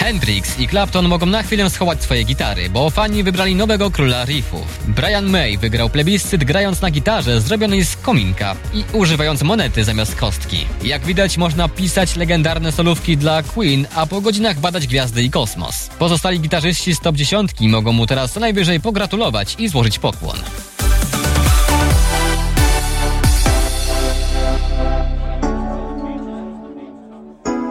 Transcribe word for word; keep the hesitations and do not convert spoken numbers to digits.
Hendrix i Clapton mogą na chwilę schować swoje gitary, bo fani wybrali nowego króla riffów. Brian May wygrał plebiscyt grając na gitarze zrobionej z kominka i używając monety zamiast kostki. Jak widać, można pisać legendarne solówki dla Queen, a po godzinach badać gwiazdy i kosmos. Pozostali gitarzyści z top dziesiątki mogą mu teraz co najwyżej pogratulować i złożyć pokłon.